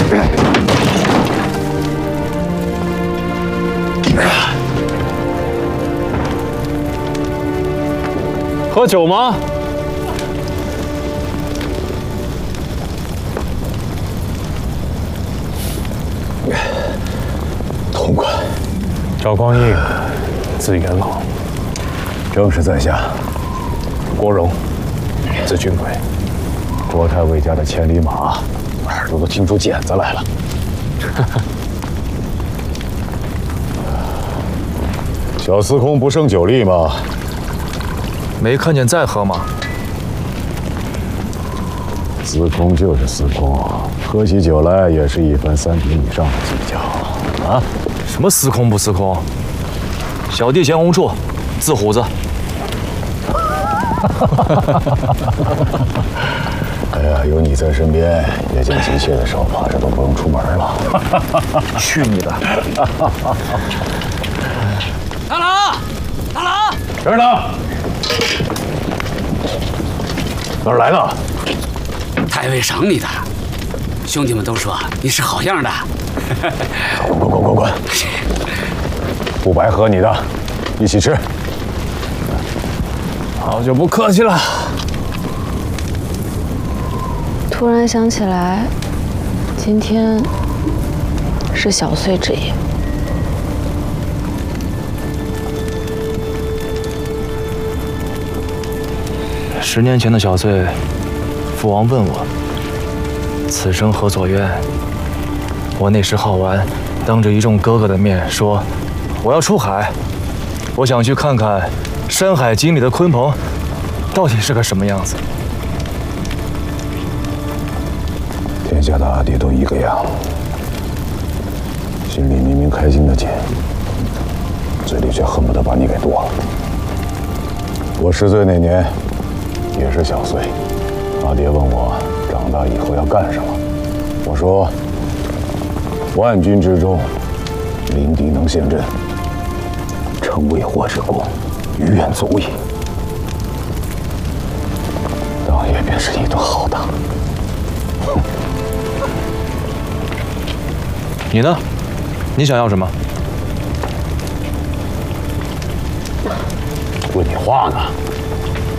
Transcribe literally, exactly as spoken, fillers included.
喝酒吗？ 痛快。 赵光义，字元老， 正是在下。 郭荣，字俊贵。 郭太尉家的千里马，耳朵都听出茧子来了。小司空不胜酒力吗？ 没看见在喝吗？ 司空就是司空，喝起酒来也是一分三品以上的计较啊！ 什么司空不司空？小弟钱红处，字虎子。 哎呀，有你在身边，夜间急切的时候，怕是都不用出门了。 去你的！ 大郎，大郎， 这儿呢。哪儿来的？ 太尉赏你的，兄弟们都说你是好样的。 滚滚滚滚滚！不白喝你的，一起吃。 好久不客气了。 突然想起来，今天是小岁之夜。 十年前的小岁，父王问我，此生何所愿？我那时好玩，当着一众哥哥的面说，我要出海，我想去看看《山海经》里的鲲鹏到底是个什么样子。 天下的阿爹都一个样，心里明明开心的紧，嘴里却恨不得把你给剁了。我十岁那年也是小岁，阿爹问我长大以后要干什么，我说万军之中，临敌能陷阵，成为祸之功，于愿足矣。当夜便是一顿好打。 你呢？你想要什么？ 问你话呢。